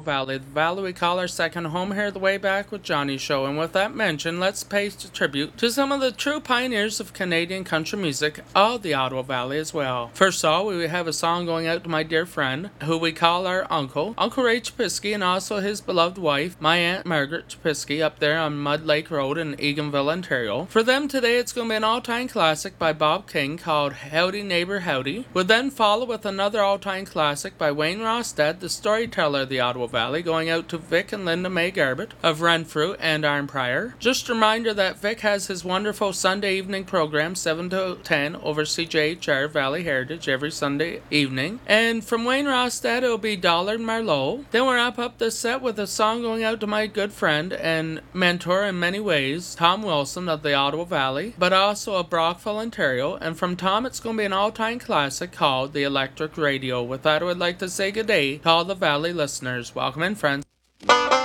Valley, the valley we call our second home here the Way Back with Johnny show. And with that mention, let's pay tribute to some of the true pioneers of Canadian country music of the Ottawa Valley as well. First of all, we have a song going out to my dear friend, who we call our uncle, Uncle Ray Chapisky, and also his beloved wife, my Aunt Margaret Chapisky, up there on Mud Lake Road in Eganville, Ontario. For them today, it's going to be an all-time classic by Bob King called Howdy Neighbor Howdy. We'll then follow with another all-time classic by Wayne Rostad, the storyteller of the Ottawa Valley, going out to Vic and Linda May Garbett of Renfrew and Arnprior. Just a reminder that Vic has his wonderful Sunday evening program, 7 to 10, over CJHR Valley Heritage every Sunday evening. And from Wayne Rostad, it'll be Dollar and Marlowe. Then we'll wrap up this set with a song going out to my good friend and mentor in many ways, Tom Wilson of the Ottawa Valley, but also of Brockville, Ontario. And from Tom, it's going to be an all-time classic called The Electric Radio. With that, I would like to say good day to all the Valley listeners. Welcome in, friends.